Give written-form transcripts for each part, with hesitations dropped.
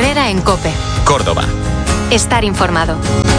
Herrera en COPE. Córdoba. Estar informado.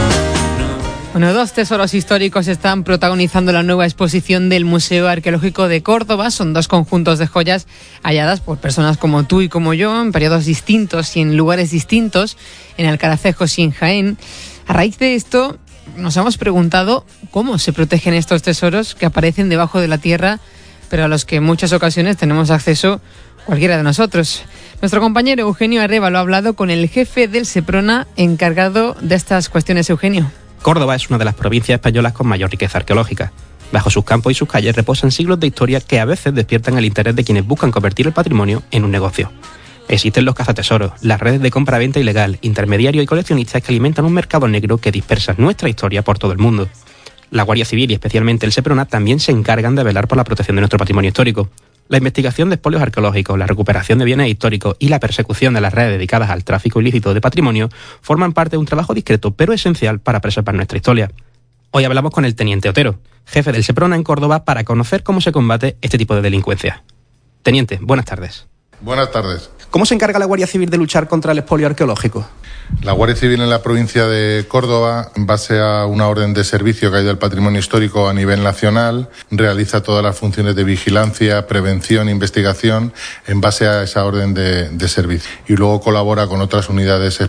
Bueno, 2 tesoros históricos están protagonizando la nueva exposición del Museo Arqueológico de Córdoba. Son 2 conjuntos de joyas halladas por personas como tú y como yo en periodos distintos y en lugares distintos, en Alcaracejos y en Jaén. A raíz de esto, nos hemos preguntado cómo se protegen estos tesoros que aparecen debajo de la tierra, pero a los que en muchas ocasiones tenemos acceso cualquiera de nosotros. Nuestro compañero Eugenio Arrévalo ha hablado con el jefe del Seprona encargado de estas cuestiones. Eugenio. Córdoba es una de las provincias españolas con mayor riqueza arqueológica. Bajo sus campos y sus calles reposan siglos de historia que a veces despiertan el interés de quienes buscan convertir el patrimonio en un negocio. Existen los cazatesoros, las redes de compra-venta ilegal, intermediarios y coleccionistas que alimentan un mercado negro que dispersa nuestra historia por todo el mundo. La Guardia Civil y especialmente el Seprona también se encargan de velar por la protección de nuestro patrimonio histórico. La investigación de expolios arqueológicos, la recuperación de bienes históricos y la persecución de las redes dedicadas al tráfico ilícito de patrimonio forman parte de un trabajo discreto pero esencial para preservar nuestra historia. Hoy hablamos con el teniente Otero, jefe del Seprona en Córdoba, para conocer cómo se combate este tipo de delincuencia. Teniente, buenas tardes. Buenas tardes. ¿Cómo se encarga la Guardia Civil de luchar contra el expolio arqueológico? La Guardia Civil en la provincia de Córdoba, en base a una orden de servicio que hay del patrimonio histórico a nivel nacional, realiza todas las funciones de vigilancia, prevención e investigación en base a esa orden de servicio. Y luego colabora con otras unidades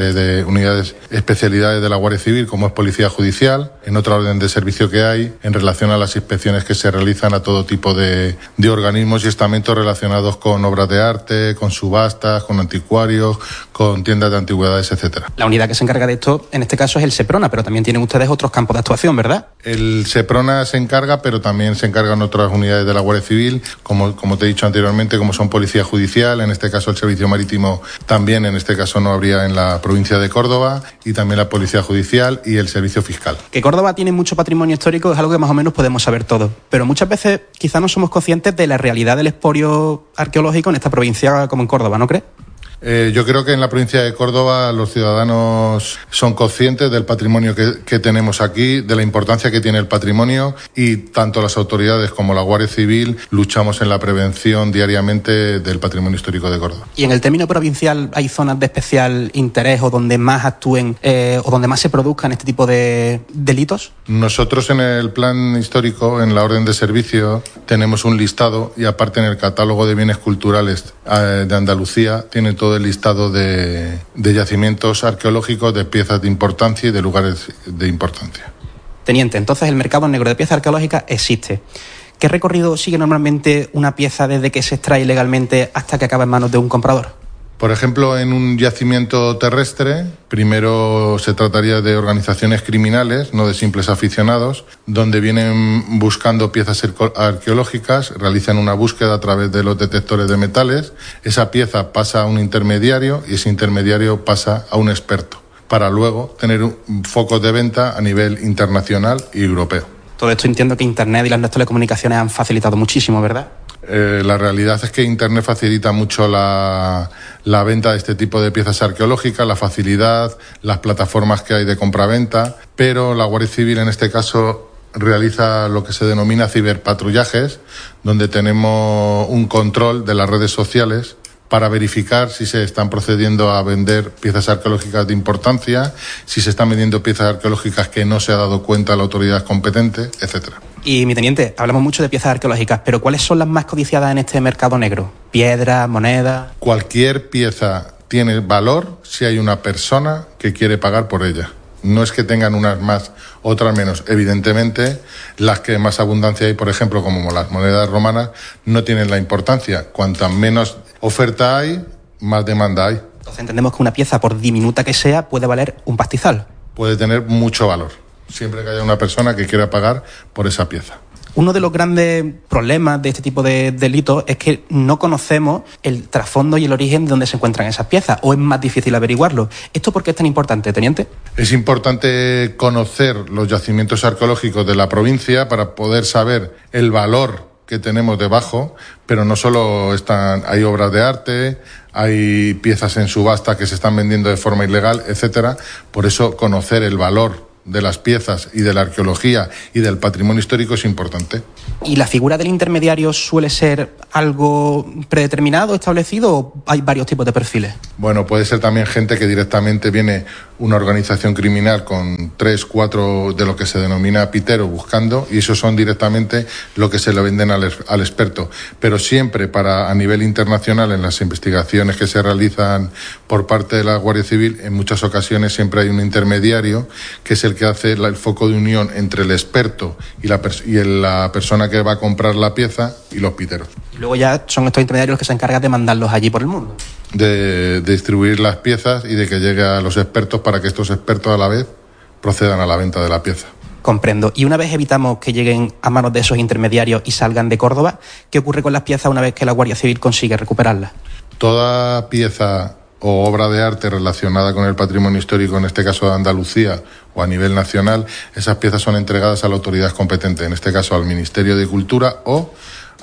especialidades de la Guardia Civil, como es Policía Judicial, en otra orden de servicio que hay en relación a las inspecciones que se realizan a todo tipo de organismos y estamentos relacionados con obras de arte, con subastas, con anticuarios, con tiendas de antigüedades, etcétera. La unidad que se encarga de esto, en este caso, es el Seprona, pero también tienen ustedes otros campos de actuación, ¿verdad? El Seprona se encarga, pero también se encargan otras unidades de la Guardia Civil, como te he dicho anteriormente, como son Policía Judicial, en este caso el Servicio Marítimo también, en este caso no habría en la provincia de Córdoba, y también la Policía Judicial y el Servicio Fiscal. Que Córdoba tiene mucho patrimonio histórico es algo que más o menos podemos saber todos, pero muchas veces quizás no somos conscientes de la realidad del expolio arqueológico en esta provincia como en Córdoba, ¿no crees? Yo creo que en la provincia de Córdoba los ciudadanos son conscientes del patrimonio que tenemos aquí, de la importancia que tiene el patrimonio, y tanto las autoridades como la Guardia Civil luchamos en la prevención diariamente del patrimonio histórico de Córdoba. ¿Y en el término provincial hay zonas de especial interés o donde más actúen o donde más se produzcan este tipo de delitos? Nosotros en el plan histórico, en la orden de servicio, tenemos un listado, y aparte en el catálogo de bienes culturales de Andalucía tiene todo el listado de yacimientos arqueológicos, de piezas de importancia y de lugares de importancia. Teniente, entonces el mercado negro de piezas arqueológicas existe. ¿Qué recorrido sigue normalmente una pieza desde que se extrae ilegalmente hasta que acaba en manos de un comprador? Por ejemplo, en un yacimiento terrestre, primero se trataría de organizaciones criminales, no de simples aficionados, donde vienen buscando piezas arqueológicas, realizan una búsqueda a través de los detectores de metales, esa pieza pasa a un intermediario y ese intermediario pasa a un experto, para luego tener focos de venta a nivel internacional y europeo. Todo esto entiendo que Internet y las nuevas telecomunicaciones han facilitado muchísimo, ¿verdad? La realidad es que Internet facilita mucho la venta de este tipo de piezas arqueológicas, la facilidad, las plataformas que hay de compraventa, pero la Guardia Civil en este caso realiza lo que se denomina ciberpatrullajes, donde tenemos un control de las redes sociales para verificar si se están procediendo a vender piezas arqueológicas de importancia, si se están vendiendo piezas arqueológicas que no se ha dado cuenta la autoridad competente, etcétera. Y, mi teniente, hablamos mucho de piezas arqueológicas, pero ¿cuáles son las más codiciadas en este mercado negro? ¿Piedras, monedas? Cualquier pieza tiene valor si hay una persona que quiere pagar por ella. No es que tengan unas más, otras menos. Evidentemente, las que más abundancia hay, por ejemplo, como las monedas romanas, no tienen la importancia. Cuanta menos oferta hay, más demanda hay. Entonces entendemos que una pieza, por diminuta que sea, puede valer un pastizal. Puede tener mucho valor, siempre que haya una persona que quiera pagar por esa pieza. Uno de los grandes problemas de este tipo de delitos es que no conocemos el trasfondo y el origen de donde se encuentran esas piezas, o es más difícil averiguarlo. ¿Esto por qué es tan importante, teniente? Es importante conocer los yacimientos arqueológicos de la provincia para poder saber el valor que tenemos debajo, pero no solo hay obras de arte, hay piezas en subasta que se están vendiendo de forma ilegal, etcétera. Por eso conocer el valor de las piezas y de la arqueología y del patrimonio histórico es importante. ¿Y la figura del intermediario suele ser algo predeterminado, establecido, o hay varios tipos de perfiles? Bueno, puede ser también gente que directamente viene una organización criminal con 3, 4 de lo que se denomina pitero buscando, y esos son directamente lo que se le venden al experto. Pero siempre a nivel internacional, en las investigaciones que se realizan por parte de la Guardia Civil, en muchas ocasiones siempre hay un intermediario que es el que hace el foco de unión entre el experto y la persona que va a comprar la pieza y los piteros. Y luego ya son estos intermediarios los que se encargan de mandarlos allí por el mundo. De distribuir las piezas y de que llegue a los expertos para que estos expertos a la vez procedan a la venta de la pieza. Comprendo. Y una vez evitamos que lleguen a manos de esos intermediarios y salgan de Córdoba, ¿qué ocurre con las piezas una vez que la Guardia Civil consigue recuperarlas? Toda pieza o obra de arte relacionada con el patrimonio histórico, en este caso de Andalucía o a nivel nacional, esas piezas son entregadas a la autoridad competente, en este caso al Ministerio de Cultura o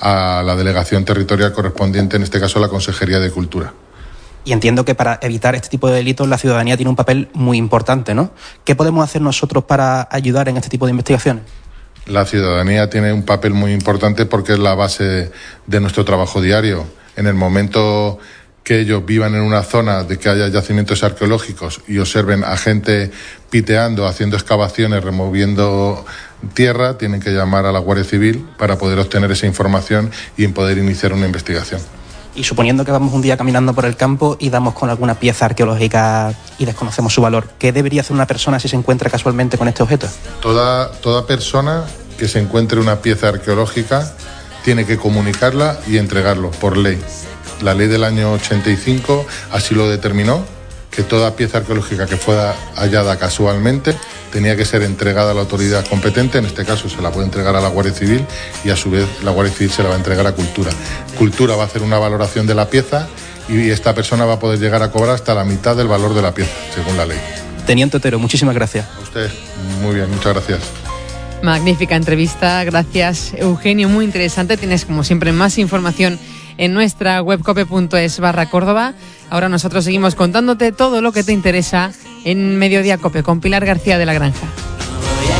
a la delegación territorial correspondiente, en este caso a la Consejería de Cultura. Y entiendo que para evitar este tipo de delitos la ciudadanía tiene un papel muy importante, ¿no? ¿Qué podemos hacer nosotros para ayudar en este tipo de investigaciones? La ciudadanía tiene un papel muy importante porque es la base de nuestro trabajo diario. En el momento que ellos vivan en una zona de que haya yacimientos arqueológicos y observen a gente piteando, haciendo excavaciones, removiendo tierra, tienen que llamar a la Guardia Civil para poder obtener esa información y poder iniciar una investigación. Y suponiendo que vamos un día caminando por el campo y damos con alguna pieza arqueológica y desconocemos su valor, ¿qué debería hacer una persona si se encuentra casualmente con este objeto? Toda persona que se encuentre una pieza arqueológica tiene que comunicarla y entregarlo por ley. La ley del año 85 así lo determinó, que toda pieza arqueológica que fuera hallada casualmente tenía que ser entregada a la autoridad competente. En este caso se la puede entregar a la Guardia Civil y a su vez la Guardia Civil se la va a entregar a Cultura. Cultura va a hacer una valoración de la pieza y esta persona va a poder llegar a cobrar hasta la mitad del valor de la pieza, según la ley. Teniente Otero, muchísimas gracias. A usted, muy bien, muchas gracias. Magnífica entrevista, gracias Eugenio, muy interesante. Tienes como siempre más información en nuestra web cope.es/Córdoba. Ahora nosotros seguimos contándote todo lo que te interesa en Mediodía Cope con Pilar García de la Granja.